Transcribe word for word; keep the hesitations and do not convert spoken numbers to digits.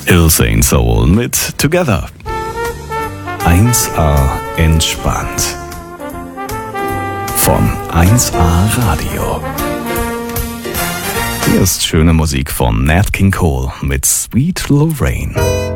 Hillsane Soul mit Together. eins A entspannt. Von eins A Radio. Hier ist schöne Musik von Nat King Cole mit Sweet Lorraine.